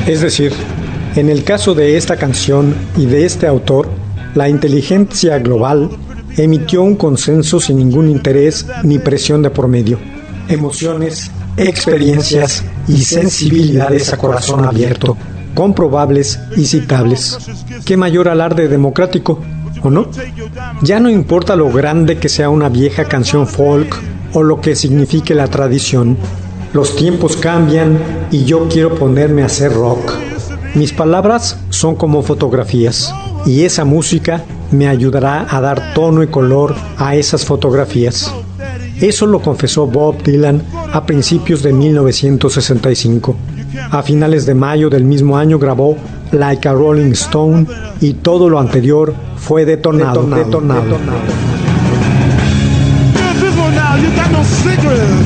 Es decir, en el caso de esta canción y de este autor, la inteligencia global emitió un consenso sin ningún interés ni presión de por medio. Emociones, experiencias y sensibilidades a corazón abierto, comprobables y citables. ¿Qué mayor alarde democrático, o no? Ya no importa lo grande que sea una vieja canción folk o lo que signifique la tradición. Los tiempos cambian y yo quiero ponerme a hacer rock. Mis palabras son como fotografías y esa música me ayudará a dar tono y color a esas fotografías. Eso lo confesó Bob Dylan a principios de 1965. A finales de mayo del mismo año grabó Like a Rolling Stone y todo lo anterior fue detonado.